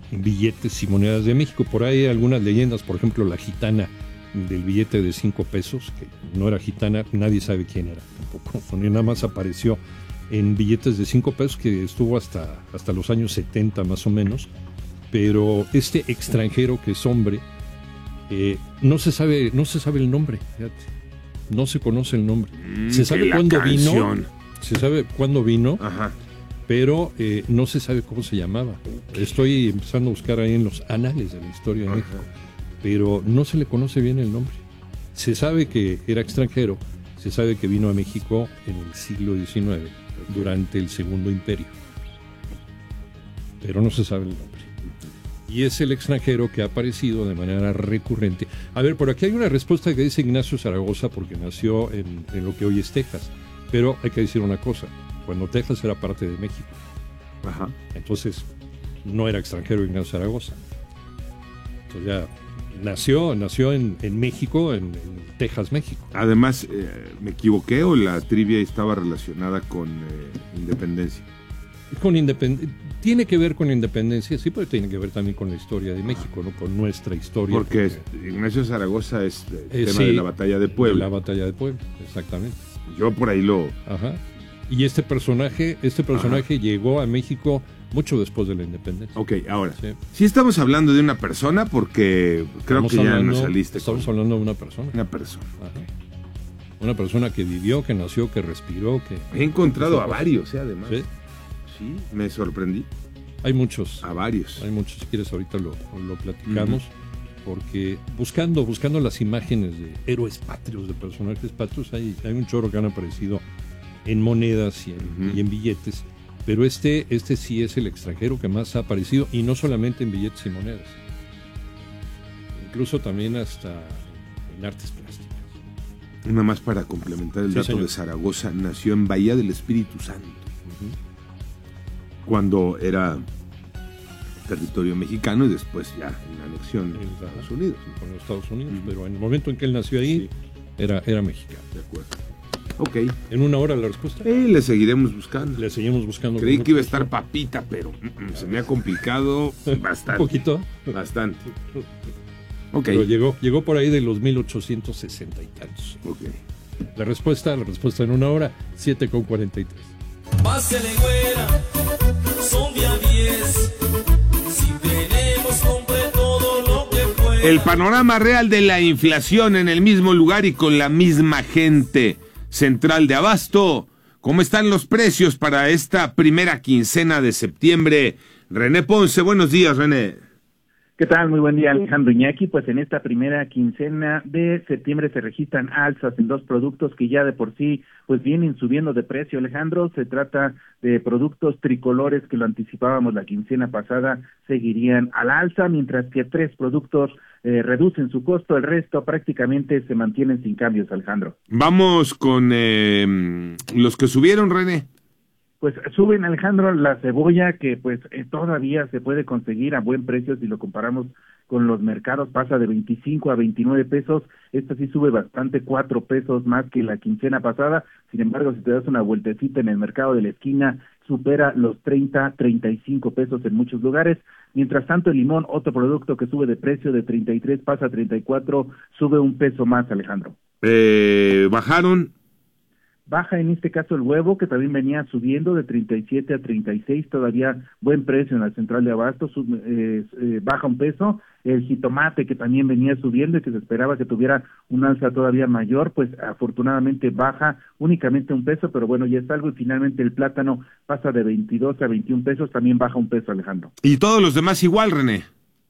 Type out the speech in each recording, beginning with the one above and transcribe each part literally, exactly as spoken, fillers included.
billetes y monedas de México. Por ahí hay algunas leyendas, por ejemplo, la gitana del billete de cinco pesos, que no era gitana, nadie sabe quién era tampoco, nada más apareció en billetes de cinco pesos, que estuvo hasta, hasta los años setenta más o menos, pero este extranjero que es hombre, eh, no se sabe, no se sabe el nombre, fíjate, no se conoce el nombre, Mm, se sabe cuándo canción. vino, se sabe cuándo vino, Ajá. pero eh, no se sabe cómo se llamaba. Estoy empezando a buscar ahí en los anales de la historia de Ajá. México, pero no se le conoce bien el nombre. Se sabe que era extranjero, se sabe que vino a México en el siglo diecinueve, durante el Segundo Imperio, pero no se sabe el nombre. Y es el extranjero que ha aparecido de manera recurrente. A ver, por aquí hay una respuesta que dice Ignacio Zaragoza, porque nació en, en lo que hoy es Texas, pero hay que decir una cosa, cuando Texas era parte de México, Ajá. entonces no era extranjero Ignacio Zaragoza. Entonces ya nació, nació en, en México, en, en Texas, México. Además, eh, ¿me equivoqué o la trivia estaba relacionada con eh, independencia? Con independ... Tiene que ver con independencia, sí, pero tiene que ver también con la historia de México, ¿no? Con nuestra historia. Porque, porque Ignacio Zaragoza es el eh, tema sí, de la batalla de Puebla. De la batalla de Puebla, exactamente. Yo por ahí lo... Ajá. Y este personaje, este personaje Ajá. llegó a México mucho después de la independencia. Ok, ahora, sí, sí estamos hablando de una persona porque creo estamos que ya hablando, nos saliste. Estamos con... hablando de una persona. Una persona. Ajá. Una persona que vivió, que nació, que respiró, que... He encontrado a varios, ¿eh? Además. Sí. Sí, me sorprendí. Hay muchos. A varios. Hay muchos, si quieres ahorita lo, lo platicamos, uh-huh. porque buscando, buscando las imágenes de héroes patrios, de personajes patrios, hay, hay un chorro que han aparecido en monedas y en, uh-huh. y en billetes, pero este, este sí es el extranjero que más ha aparecido, y no solamente en billetes y monedas, incluso también hasta en artes plásticas. Una más para complementar el sí, dato señor. de Zaragoza, nació en Bahía del Espíritu Santo. Uh-huh. Cuando era territorio mexicano y después ya en la anexión en Estados Unidos. Con los Estados Unidos, uh-huh. pero en el momento en que él nació ahí, sí. era, era mexicano. De acuerdo. Ok. ¿En una hora la respuesta? Eh, le seguiremos buscando. Le seguimos buscando. Creí que iba a estar papita, pero mm, se me ha complicado bastante. ¿Un poquito? Bastante. Ok. Pero llegó, llegó por ahí de los mil ochocientos sesenta y tantos. Ok. La respuesta, la respuesta en una hora, siete con cuarenta y tres. Pásele, güera, son día diez. Si tenemos, compre todo lo que pueda. El panorama real de la inflación en el mismo lugar y con la misma gente. Central de Abasto. ¿Cómo están los precios para esta primera quincena de septiembre? René Ponce, buenos días, René. ¿Qué tal? Muy buen día, Alejandro Iñaki. Pues en esta primera quincena de septiembre se registran alzas en dos productos que ya de por sí pues vienen subiendo de precio, Alejandro. Se trata de productos tricolores que lo anticipábamos la quincena pasada, seguirían al alza, mientras que tres productos eh, reducen su costo, el resto prácticamente se mantienen sin cambios, Alejandro. Vamos con eh, los que subieron, René. Pues suben, Alejandro, la cebolla que pues eh, todavía se puede conseguir a buen precio si lo comparamos con los mercados, pasa de veinticinco a veintinueve pesos, esta sí sube bastante, cuatro pesos más que la quincena pasada, sin embargo, si te das una vueltecita en el mercado de la esquina, supera los treinta, treinta y cinco pesos en muchos lugares, mientras tanto el limón, otro producto que sube de precio de treinta y tres, pasa a treinta y cuatro, sube un peso más, Alejandro. Eh, ¿Bajaron? Baja en este caso el huevo, que también venía subiendo de treinta y siete a treinta y seis, todavía buen precio en la central de abasto, sub, eh, eh, baja un peso. El jitomate, que también venía subiendo y que se esperaba que tuviera un alza todavía mayor, pues afortunadamente baja únicamente un peso, pero bueno, ya es algo. Y finalmente el plátano pasa de veintidós a veintiún pesos, también baja un peso, Alejandro. ¿Y todos los demás igual, René?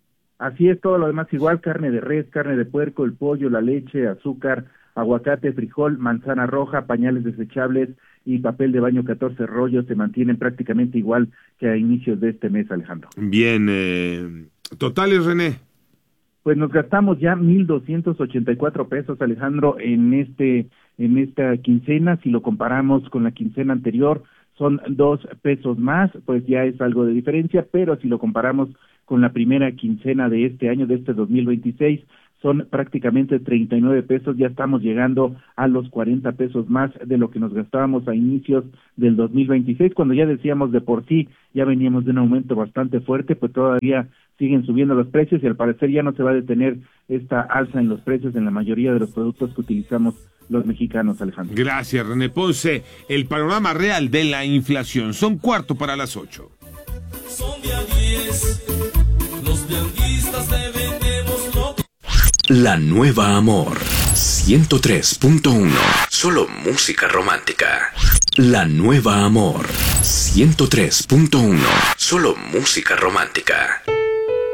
Así es, todo lo demás igual, carne de res, carne de puerco, el pollo, la leche, azúcar, aguacate, frijol, manzana roja, pañales desechables y papel de baño catorce rollos se mantienen prácticamente igual que a inicios de este mes, Alejandro. Bien, eh, totales, René. Pues nos gastamos ya mil doscientos ochenta y cuatro pesos, Alejandro, en este en esta quincena. Si lo comparamos con la quincena anterior, son dos pesos más, pues ya es algo de diferencia, pero si lo comparamos con la primera quincena de este año, de este dos mil veintiséis, son prácticamente treinta y nueve pesos, ya estamos llegando a los cuarenta pesos más de lo que nos gastábamos a inicios del dos mil veintiséis, cuando ya decíamos de por sí, ya veníamos de un aumento bastante fuerte, pues todavía siguen subiendo los precios y al parecer ya no se va a detener esta alza en los precios en la mayoría de los productos que utilizamos los mexicanos, Alejandro. Gracias, René Ponce. El panorama real de la inflación. Son cuarto para las ocho. Son de a diez, los tianguistas te vendemos lo que... La Nueva Amor ciento tres punto uno. Solo música romántica. La Nueva Amor ciento tres punto uno. Solo música romántica.